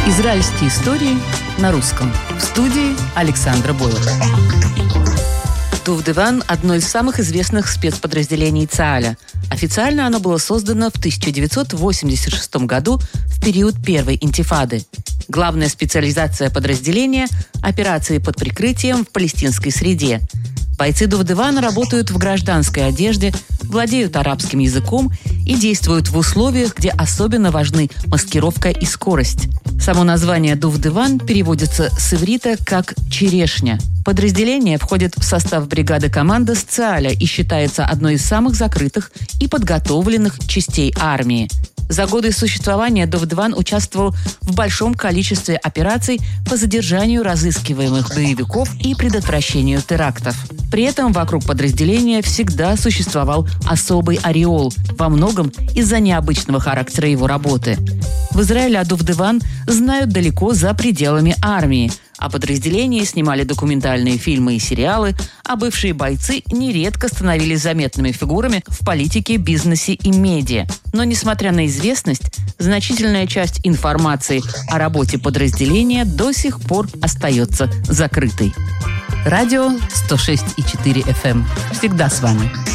Израильские истории на русском. В студии Александра Бойлова. Дувдеван – одно из самых известных спецподразделений Цааля. Официально оно было создано в 1986 году в период Первой интифады. Главная специализация подразделения – операции под прикрытием в палестинской среде. Бойцы Дувдевана работают в гражданской одежде, владеют арабским языком и действуют в условиях, где особенно важны маскировка и скорость. Само название Дувдеван переводится с иврита как «черешня». Подразделение входит в состав бригады командос Цааля и считается одной из самых закрытых и подготовленных частей армии. За годы существования Дувдеван участвовал в большом количестве операций по задержанию разыскиваемых боевиков и предотвращению терактов. При этом вокруг подразделения всегда существовал особый ореол, во многом из-за необычного характера его работы. В Израиле о Дувдеван знают далеко за пределами армии. О подразделении снимали документальные фильмы и сериалы, а бывшие бойцы нередко становились заметными фигурами в политике, бизнесе и медиа. Но, несмотря на известность, значительная часть информации о работе подразделения до сих пор остается закрытой. Радио 106,4 FM. Всегда с вами.